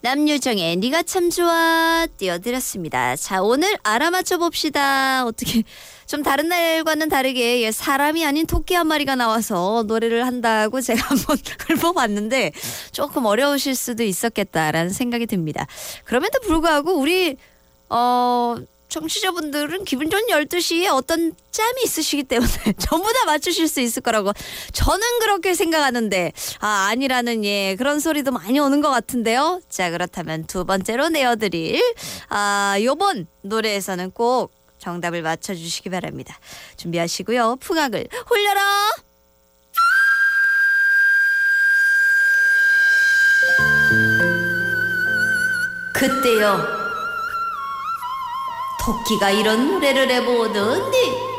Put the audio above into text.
남유정의 네가 참 좋아 띄워드렸습니다. 자, 오늘 알아맞혀 봅시다. 어떻게 좀 다른 날과는 다르게 사람이 아닌 토끼 한 마리가 나와서 노래를 한다고 제가 한번 읊어봤는데 조금 어려우실 수도 있었겠다라는 생각이 듭니다. 그럼에도 불구하고 우리 청취자분들은 기분 좋은 12시에 어떤 짬이 있으시기 때문에 전부 다 맞추실 수 있을 거라고 저는 그렇게 생각하는데 아니라는 그런 소리도 많이 오는 것 같은데요. 자, 그렇다면 두 번째로 내어드릴 요번 노래에서는 꼭 정답을 맞춰주시기 바랍니다. 준비하시고요. 풍악을 홀려라. 그때요, 토끼가 이런 노래를 해보더니